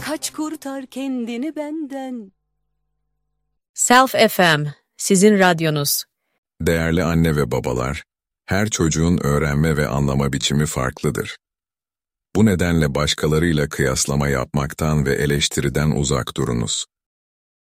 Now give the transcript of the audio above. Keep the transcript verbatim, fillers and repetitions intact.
Kaç kurtar kendini benden. Self F M, sizin radyonuz. Değerli anne ve babalar, her çocuğun öğrenme ve anlama biçimi farklıdır. Bu nedenle başkalarıyla kıyaslama yapmaktan ve eleştiriden uzak durunuz.